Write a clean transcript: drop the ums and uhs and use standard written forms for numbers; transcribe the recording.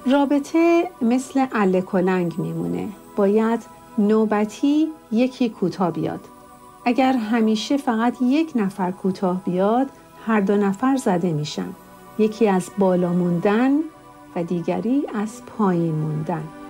رابطه مثل اله کلنگ میمونه. باید نوبتی یکی کوتاه بیاد. اگر همیشه فقط یک نفر کوتاه بیاد، هر دو نفر زده میشن. یکی از بالا موندن و دیگری از پایین موندن.